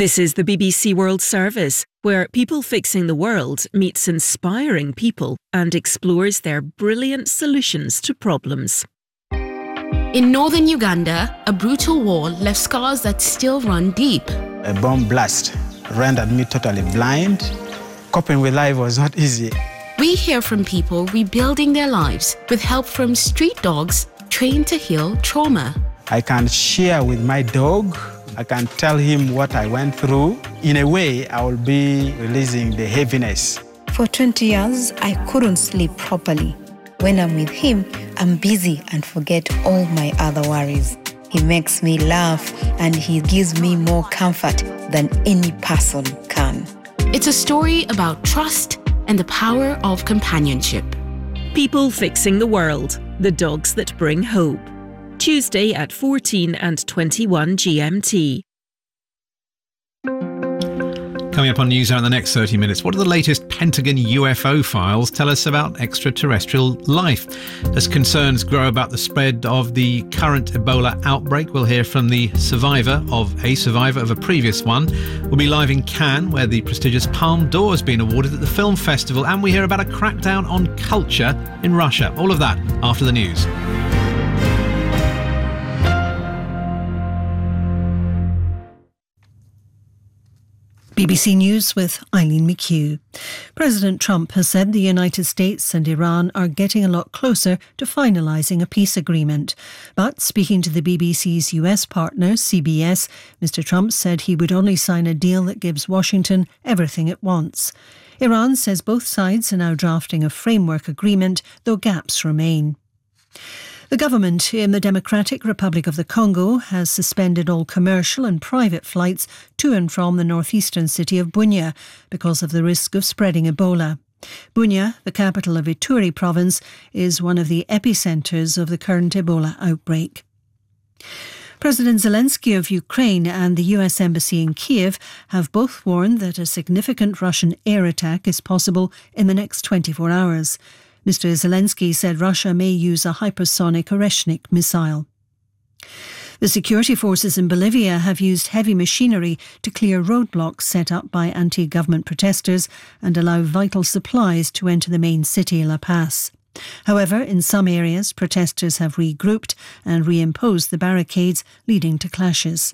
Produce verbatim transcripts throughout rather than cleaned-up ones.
This is the B B C World Service, where People Fixing the World meets inspiring people and explores their brilliant solutions to problems. In northern Uganda, a brutal war left scars that still run deep. A bomb blast rendered me totally blind. Coping with life was not easy. We hear from people rebuilding their lives with help from street dogs trained to heal trauma. I can share with my dog. I can tell him what I went through. In a way, I will be releasing the heaviness. For twenty years, I couldn't sleep properly. When I'm with him, I'm busy and forget all my other worries. He makes me laugh and he gives me more comfort than any person can. It's a story about trust and the power of companionship. People Fixing the World, the dogs that bring hope. Tuesday at fourteen and twenty-one G M T. Coming up on NewsHour in the next thirty minutes, what do the latest Pentagon U F O files tell us about extraterrestrial life? As concerns grow about the spread of the current Ebola outbreak, we'll hear from the survivor of a survivor of a previous one. We'll be live in Cannes, where the prestigious Palme d'Or has been awarded at the film festival, and we hear about a crackdown on culture in Russia. All of that after the news. B B C News with Eileen McHugh. President Trump has said the United States and Iran are getting a lot closer to finalising a peace agreement. But speaking to the B B C's U S partner, C B S, Mr Trump said he would only sign a deal that gives Washington everything it wants. Iran says both sides are now drafting a framework agreement, though gaps remain. The government in the Democratic Republic of the Congo has suspended all commercial and private flights to and from the northeastern city of Bunia because of the risk of spreading Ebola. Bunia, the capital of Ituri province, is one of the epicentres of the current Ebola outbreak. President Zelensky of Ukraine and the U S Embassy in Kiev have both warned that a significant Russian air attack is possible in the next twenty-four hours. Mister Zelensky said Russia may use a hypersonic Oreshnik missile. The security forces in Bolivia have used heavy machinery to clear roadblocks set up by anti-government protesters and allow vital supplies to enter the main city, La Paz. However, in some areas, protesters have regrouped and reimposed the barricades, leading to clashes.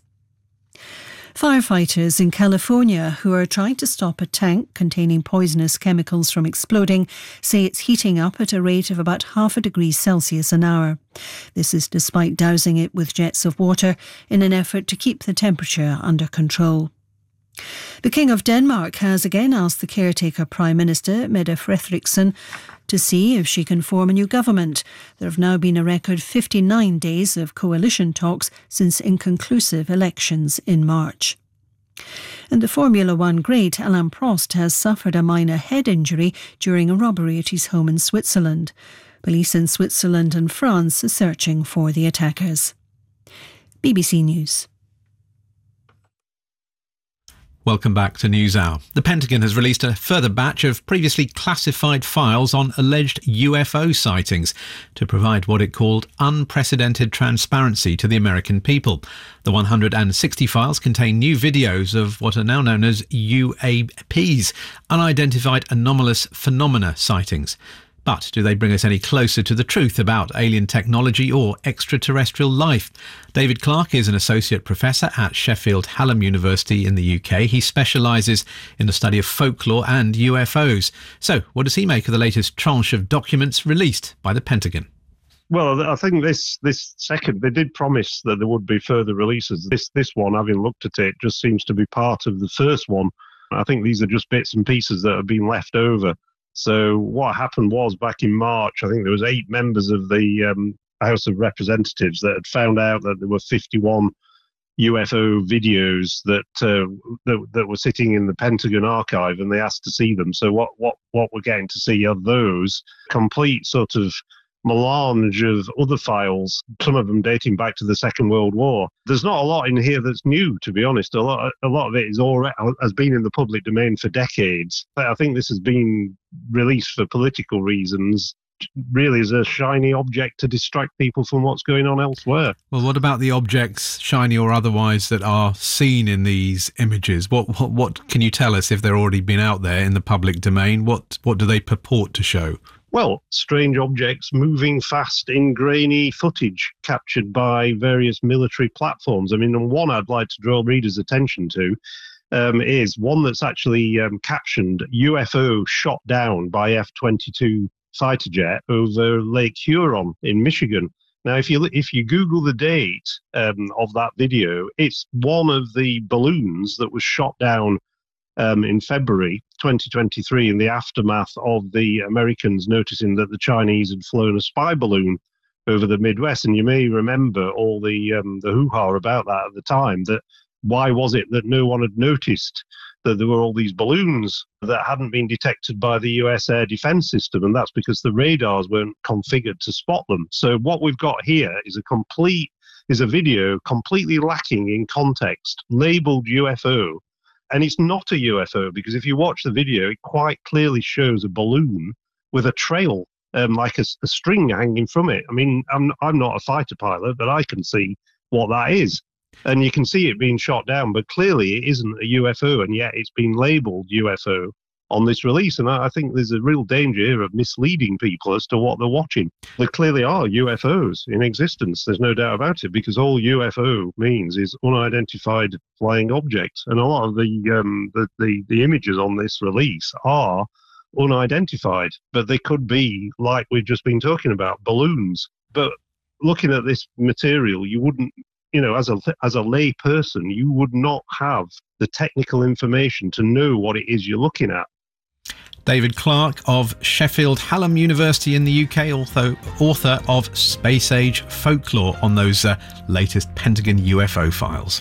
Firefighters in California who are trying to stop a tank containing poisonous chemicals from exploding say it's heating up at a rate of about half a degree Celsius an hour. This is despite dousing it with jets of water in an effort to keep the temperature under control. The King of Denmark has again asked the caretaker Prime Minister, Mette Frederiksen, to see if she can form a new government. There have now been a record fifty-nine days of coalition talks since inconclusive elections in March. And the Formula One great Alain Prost has suffered a minor head injury during a robbery at his home in Switzerland. Police in Switzerland and France are searching for the attackers. B B C News. Welcome back to NewsHour. The Pentagon has released a further batch of previously classified files on alleged U F O sightings to provide what it called unprecedented transparency to the American people. The one hundred sixty files contain new videos of what are now known as U A Ps, unidentified anomalous phenomena sightings. But do they bring us any closer to the truth about alien technology or extraterrestrial life? David Clark is an associate professor at Sheffield Hallam University in the U K. He specialises in the study of folklore and U F Os. So what does he make of the latest tranche of documents released by the Pentagon? Well, I think this this second, they did promise that there would be further releases. This this one, having looked at it, just seems to be part of the first one. I think these are just bits and pieces that have been left over. So what happened was back in March, I think there was eight members of the um, House of Representatives that had found out that there were fifty-one U F O videos that, uh, that that were sitting in the Pentagon archive, and they asked to see them. So what what what we're getting to see are those complete sort of melange of other files, some of them dating back to the Second World War. There's not a lot in here that's new, to be honest. A lot, a lot of it is already has been in the public domain for decades. I think this has been released for political reasons really as a shiny object to distract people from what's going on elsewhere. Well, what about the objects, shiny or otherwise, that are seen in these images? What what, what can you tell us if they're already been out there in the public domain? What what do they purport to show? Well, strange objects moving fast in grainy footage captured by various military platforms. I mean, the one I'd like to draw readers' attention to um, is one that's actually um, captioned U F O shot down by F twenty-two fighter jet over Lake Huron in Michigan. Now, if you if you Google the date um, of that video, it's one of the balloons that was shot down Um, in February twenty twenty-three in the aftermath of the Americans noticing that the Chinese had flown a spy balloon over the Midwest. And you may remember all the um, the hoo-ha about that at the time, that why was it that no one had noticed that there were all these balloons that hadn't been detected by the U S air defense system? And that's because the radars weren't configured to spot them. So what we've got here is a complete, is a video completely lacking in context, labeled U F O. And it's not a U F O, because if you watch the video, it quite clearly shows a balloon with a trail, um, like a, a string hanging from it. I mean, I'm I'm not a fighter pilot, but I can see what that is. And you can see it being shot down, but clearly it isn't a U F O, and yet it's been labelled U F O on this release. And I, I think there's a real danger here of misleading people as to what they're watching. There clearly are U F Os in existence, there's no doubt about it, because all U F O means is unidentified flying object. And a lot of the, um, the, the, the images on this release are unidentified, but they could be, like we've just been talking about, balloons. But looking at this material, you wouldn't, you know, as a as a lay person, you would not have the technical information to know what it is you're looking at. David Clarke of Sheffield Hallam University in the U K, also author of Space Age Folklore, on those uh, latest Pentagon U F O files.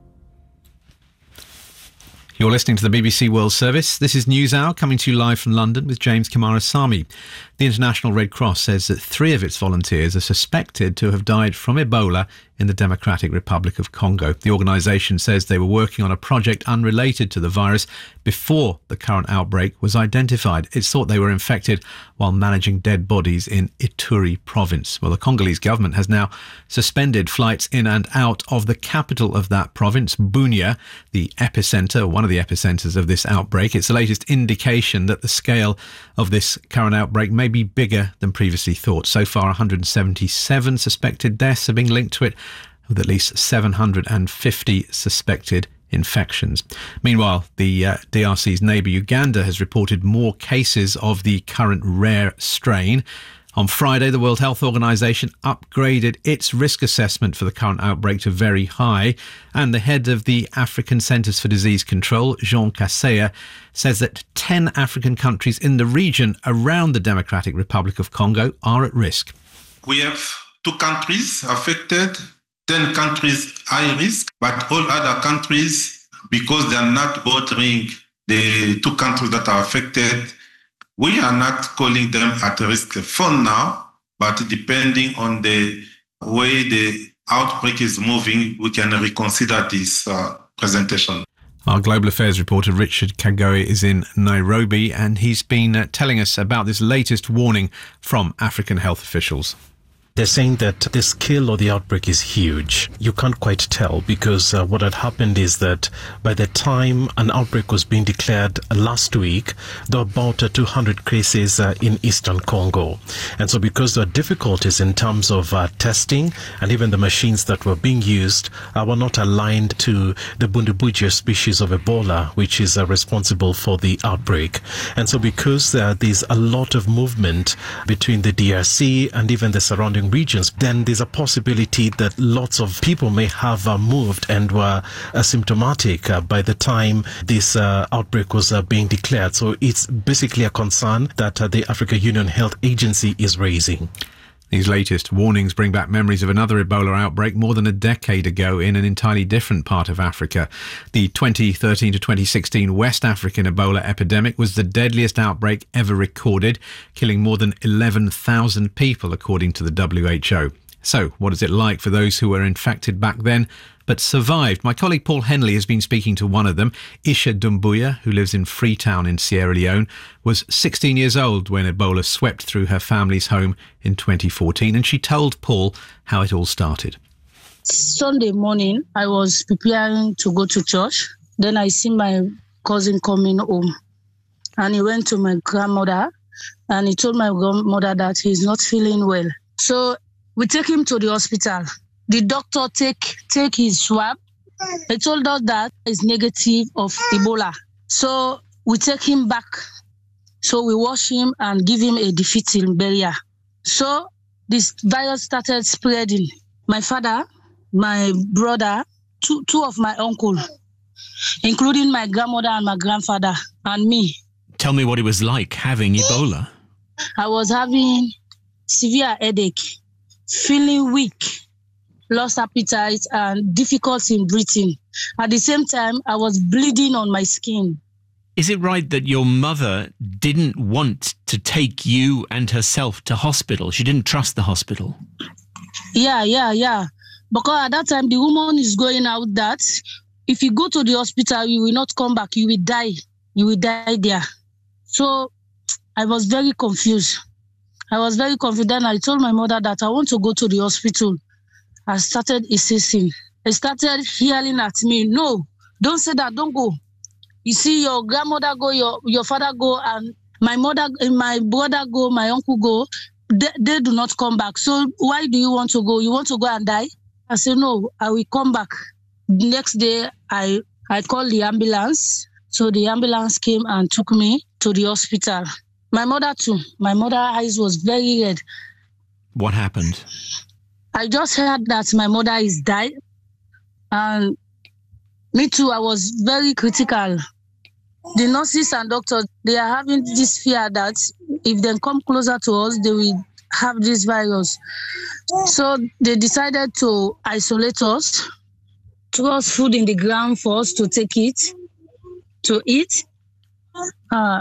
You're listening to the B B C World Service. This is NewsHour, coming to you live from London with James Kamarasamy. The International Red Cross says that three of its volunteers are suspected to have died from Ebola in the Democratic Republic of Congo. The organisation says they were working on a project unrelated to the virus before the current outbreak was identified. It's thought they were infected while managing dead bodies in Ituri province. Well, the Congolese government has now suspended flights in and out of the capital of that province, Bunia, the epicentre, one of the epicentres of this outbreak. It's the latest indication that the scale of this current outbreak may be bigger than previously thought. So far, one hundred seventy-seven suspected deaths are being linked to it, with at least seven hundred fifty suspected infections. Meanwhile, the uh, D R C's neighbour Uganda has reported more cases of the current rare strain. On Friday, the World Health Organization upgraded its risk assessment for the current outbreak to very high, and the head of the African Centres for Disease Control, Jean Kaseya, says that ten African countries in the region around the Democratic Republic of Congo are at risk. We have two countries affected, ten countries high risk, but all other countries, because they are not bordering the two countries that are affected, we are not calling them at risk for now, but depending on the way the outbreak is moving, we can reconsider this uh, presentation. Our Global Affairs reporter Richard Kagoe is in Nairobi, and he's been uh, telling us about this latest warning from African health officials. They're saying that the scale of the outbreak is huge. You can't quite tell, because uh, what had happened is that by the time an outbreak was being declared last week, there were about uh, two hundred cases uh, in eastern Congo. And so because there are difficulties in terms of uh, testing, and even the machines that were being used uh, were not aligned to the Bundibugyo species of Ebola, which is uh, responsible for the outbreak. And so because uh, there's a lot of movement between the D R C and even the surrounding regions, then there's a possibility that lots of people may have uh, moved and were asymptomatic uh, by the time this uh, outbreak was uh, being declared. So it's basically a concern that uh, the Africa Union Health Agency is raising. These latest warnings bring back memories of another Ebola outbreak more than a decade ago in an entirely different part of Africa. The twenty thirteen to twenty sixteen West African Ebola epidemic was the deadliest outbreak ever recorded, killing more than eleven thousand people, according to the W H O. So, what is it like for those who were infected back then? but survived. My colleague Paul Henley has been speaking to one of them. Isha Doumbouya, who lives in Freetown in Sierra Leone, was sixteen years old when Ebola swept through her family's home in twenty fourteen, and she told Paul how it all started. Sunday morning, I was preparing to go to church. Then I see my cousin coming home, and he went to my grandmother, and he told my grandmother that he's not feeling well. So we take him to the hospital. The doctor take take his swab. They told us that it's negative of Ebola. So we take him back. So we wash him and give him a diphtheria barrier. So this virus started spreading. My father, my brother, two, two of my uncle, including my grandmother and my grandfather, and me. Tell me what it was like having Ebola. I was having severe headache, feeling weak, lost appetite, and difficulty in breathing. At the same time, I was bleeding on my skin. Is it right that your mother didn't want to take you and herself to hospital? She didn't trust the hospital? Yeah, yeah, yeah. Because at that time, the woman is going out that if you go to the hospital, you will not come back. You will die. You will die there. So I was very confused. I was very confident. I told my mother that I want to go to the hospital. I started insisting. I started yelling at me, no, don't say that, don't go. You see, your grandmother go, your, your father go, and my mother, my brother go, my uncle go. They, they do not come back. So why do you want to go? You want to go and die? I said, no, I will come back. The next day, I, I called the ambulance. So the ambulance came and took me to the hospital. My mother too. My mother's eyes was very red. What happened? I just heard that my mother is died. And me too, I was very critical. The nurses and doctors, they are having this fear that if they come closer to us, they will have this virus. So they decided to isolate us, throw us food in the ground for us to take it, to eat. Uh,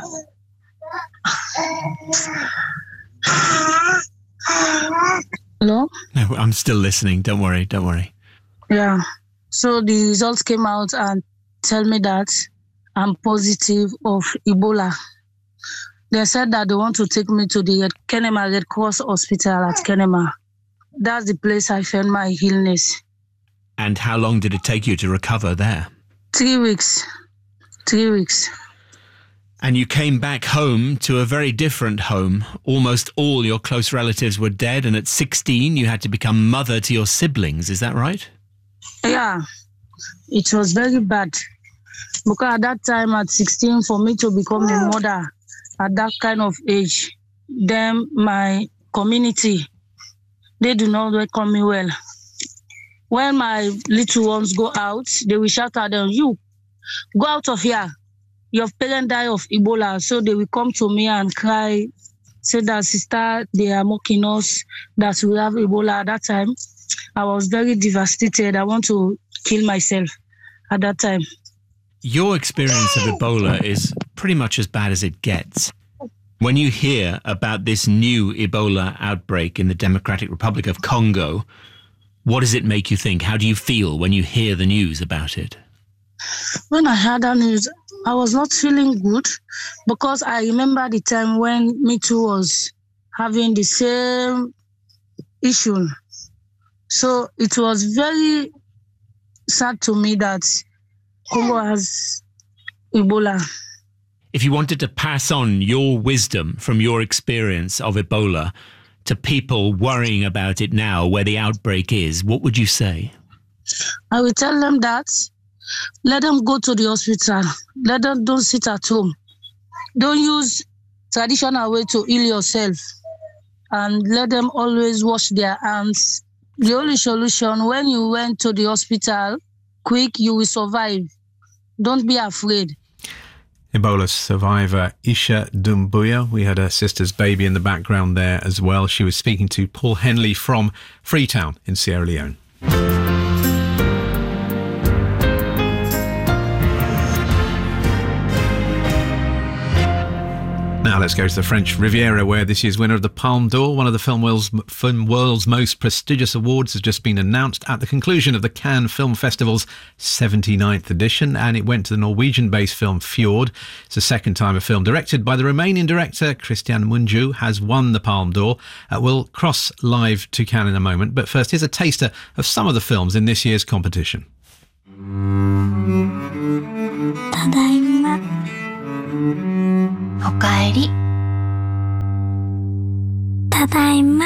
Hello? No, I'm still listening. Don't worry, don't worry. Yeah. So the results came out and tell me that I'm positive of Ebola. They said that they want to take me to the Kenema Red Cross Hospital at Kenema. That's the place I found my illness. And how long did it take you to recover there? Three weeks. Three weeks. And you came back home to a very different home. Almost all your close relatives were dead, and at sixteen you had to become mother to your siblings. Is that right? Yeah, it was very bad. Because at that time, at sixteen, for me to become a mother at that kind of age, then my community, they do not welcome me well. When my little ones go out, they will shout at them, you, go out of here. Your parents die of Ebola. So they will come to me and cry, say that, sister, they are mocking us, that we have Ebola. At that time, I was very devastated. I want to kill myself at that time. Your experience of Ebola is pretty much as bad as it gets. When you hear about this new Ebola outbreak in the Democratic Republic of Congo, what does it make you think? How do you feel when you hear the news about it? When I heard that news, I was not feeling good because I remember the time when me too was having the same issue. So it was very sad to me that Congo has Ebola. If you wanted to pass on your wisdom from your experience of Ebola to people worrying about it now, where the outbreak is, what would you say? I will tell them that let them go to the hospital. Let them don't sit at home. Don't use traditional way to heal yourself. And let them always wash their hands. The only solution, when you went to the hospital, quick, you will survive. Don't be afraid. Ebola survivor Isha Doumbouya. We had her sister's baby in the background there as well. She was speaking to Paul Henley from Freetown in Sierra Leone. Now let's go to the French Riviera, where this year's winner of the Palme d'Or, one of the film world's, film world's most prestigious awards, has just been announced at the conclusion of the Cannes Film Festival's seventy-ninth edition, and it went to the Norwegian-based film Fjord. It's the second time a film directed by the Romanian director Cristian Mungiu has won the Palme d'Or. Uh, we'll cross live to Cannes in a moment, but first here's a taster of some of the films in this year's competition. ただいま。おかえり。ただいま。